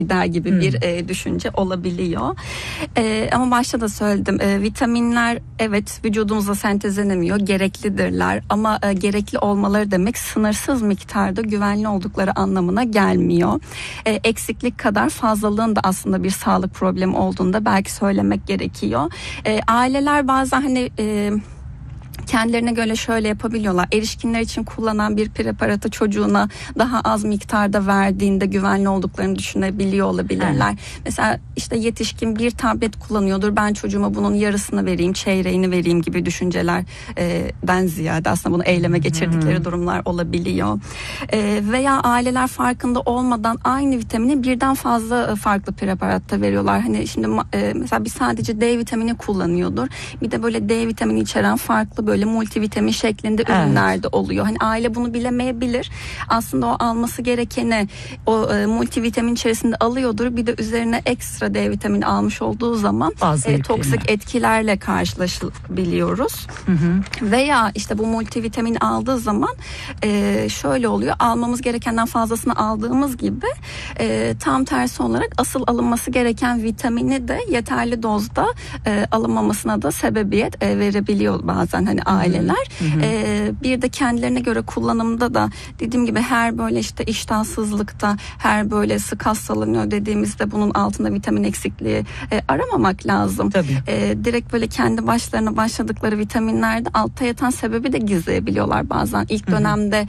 gider gibi bir düşünce olabiliyor. Ama başta da söyledim, vitaminler evet vücudumuza sentezlenemiyor, gereklidirler ama gerekli olmaları demek sınırsız miktarda güvenli oldukları anlamına gelmiyor. Eksiklik kadar fazlalığın da aslında bir sağlık problemi olduğunda belki söylemek gerekiyor. Aileler bazen hani kendilerine göre şöyle yapabiliyorlar. Erişkinler için kullanan bir preparatı çocuğuna daha az miktarda verdiğinde güvenli olduklarını düşünebiliyor olabilirler. Evet. Mesela işte yetişkin bir tablet kullanıyordur. Ben çocuğuma bunun yarısını vereyim, çeyreğini vereyim gibi düşüncelerden ziyade aslında bunu eyleme geçirdikleri durumlar olabiliyor. Veya aileler farkında olmadan aynı vitamini birden fazla farklı preparatta veriyorlar. Hani şimdi mesela bir sadece D vitamini kullanıyordur. Bir de böyle D vitamini içeren farklı böyle multivitamin şeklinde ürünler de oluyor. Hani aile bunu bilemeyebilir. Aslında o alması gerekeni o multivitamin içerisinde alıyordur. Bir de üzerine ekstra D vitamini almış olduğu zaman toksik etkilerle karşılaşabiliyoruz. Veya işte bu multivitamin aldığı zaman şöyle oluyor. Almamız gerekenden fazlasını aldığımız gibi tam tersi olarak asıl alınması gereken vitamini de yeterli dozda alınmamasına da sebebiyet verebiliyor bazen hani aileler. Bir de kendilerine göre kullanımda da dediğim gibi her böyle işte iştahsızlıkta, her böyle sık hastalanıyor dediğimizde bunun altında vitamin eksikliği aramamak lazım. Direkt böyle kendi başlarına başladıkları vitaminlerde altta yatan sebebi de gizleyebiliyorlar bazen. İlk dönemde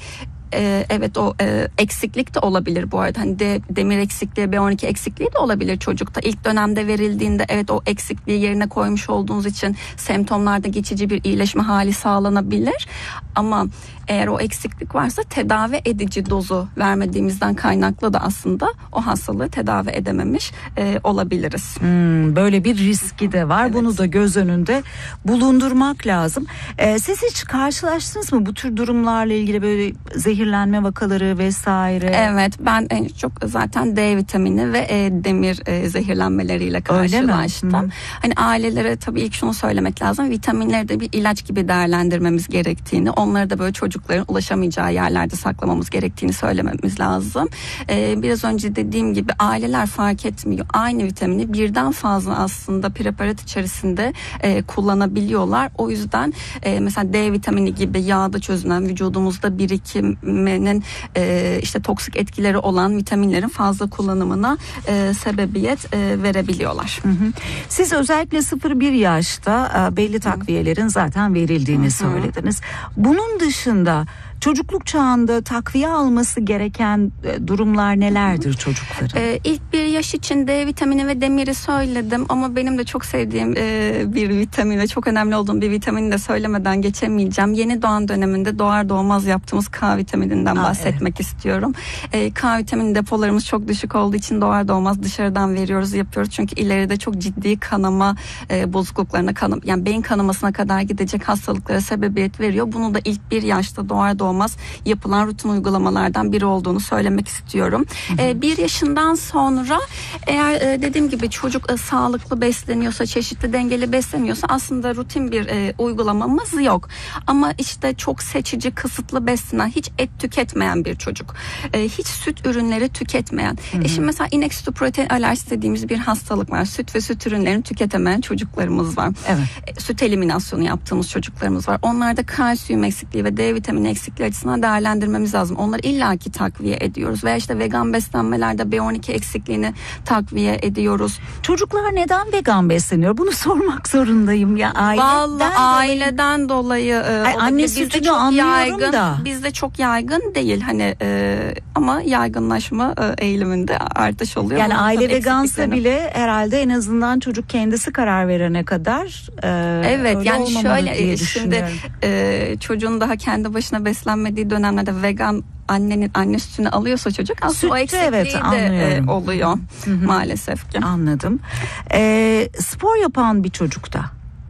evet o eksiklik de olabilir bu arada. Hani demir eksikliği, B12 eksikliği de olabilir çocukta. İlk dönemde verildiğinde evet o eksikliği yerine koymuş olduğunuz için semptomlarda geçici bir iyileşme hali sağlanabilir. Ama eğer o eksiklik varsa tedavi edici dozu vermediğimizden kaynaklı da aslında o hastalığı tedavi edememiş olabiliriz. Böyle bir riski de var. Evet. Bunu da göz önünde bulundurmak lazım. Siz hiç karşılaştınız mı bu tür durumlarla ilgili böyle zehirlenme vakaları vesaire? Evet, ben en çok zaten D vitamini ve demir zehirlenmeleriyle karşılaştım. Hani ailelere tabii ilk şunu söylemek lazım. Vitaminleri de bir ilaç gibi değerlendirmemiz gerektiğini, onları da böyle çocukların ulaşamayacağı yerlerde saklamamız gerektiğini söylememiz lazım. Biraz önce dediğim gibi aileler fark etmiyor. Aynı vitamini birden fazla aslında preparat içerisinde kullanabiliyorlar. O yüzden mesela D vitamini gibi yağda çözünen vücudumuzda birikiminin işte toksik etkileri olan vitaminlerin fazla kullanımına sebebiyet verebiliyorlar. Siz özellikle 0-1 yaşta belli takviyelerin zaten verildiğini söylediniz. Bunun dışında çocukluk çağında takviye alması gereken durumlar nelerdir çocukların? İlk 1 yaş için D vitamini ve demiri söyledim ama benim de çok sevdiğim bir vitamin ve çok önemli olduğum bir vitamini de söylemeden geçemeyeceğim. Yeni doğan döneminde doğar doğmaz yaptığımız K vitamininden bahsetmek istiyorum. K vitamini depolarımız çok düşük olduğu için doğar doğmaz dışarıdan veriyoruz, yapıyoruz. Çünkü ileride çok ciddi kanama bozukluklarına, yani beyin kanamasına kadar gidecek hastalıklara sebebiyet veriyor. Bunu da ilk 1 yaşta doğar doğmaz yapılan rutin uygulamalardan biri olduğunu söylemek istiyorum. 1 yaşından sonra eğer dediğim gibi çocuk sağlıklı besleniyorsa, çeşitli dengeli besleniyorsa aslında rutin bir uygulamamız yok. Ama işte çok seçici, kısıtlı beslenen, hiç et tüketmeyen bir çocuk, hiç süt ürünleri tüketmeyen. Şimdi mesela inek sütü protein alerjisi dediğimiz bir hastalık var. Süt ve süt ürünlerini tüketemeyen çocuklarımız var. Süt eliminasyonu yaptığımız çocuklarımız var. Onlarda kalsiyum eksikliği ve D vitamini eksikliği açısından değerlendirmemiz lazım. Onları illaki takviye ediyoruz. Veya işte vegan beslenmelerde B12 eksikliğini takviye ediyoruz. Çocuklar neden vegan besleniyor? Bunu sormak zorundayım ya. Vallahi aileden dolayı anne sütünü anlıyorum da. Bizde çok yaygın değil hani ama yaygınlaşma eğiliminde artış oluyor. Yani aile vegansa bile herhalde en azından çocuk kendisi karar verene kadar evet yani şöyle şimdi çocuğun daha kendi başına beslenmediği dönemlerde vegan annenin anne sütünü alıyorsa çocuk aslında sütü, o eksikliği de oluyor maalesef ki. Anladım. Spor yapan bir çocukta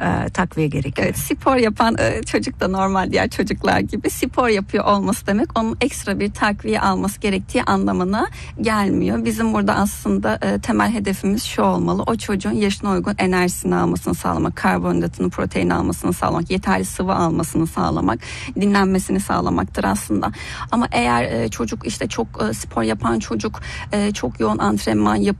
takviye gerekiyor. Evet, spor yapan çocuk da normal diğer çocuklar gibi spor yapıyor olması demek onun ekstra bir takviye alması gerektiği anlamına gelmiyor. Bizim burada aslında temel hedefimiz şu olmalı. O çocuğun yaşına uygun enerjisini almasını sağlamak, karbonhidratını, proteini almasını sağlamak, yeterli sıvı almasını sağlamak, dinlenmesini sağlamaktır aslında. Ama eğer çocuk işte çok spor yapan çocuk çok yoğun antrenman yapıyor,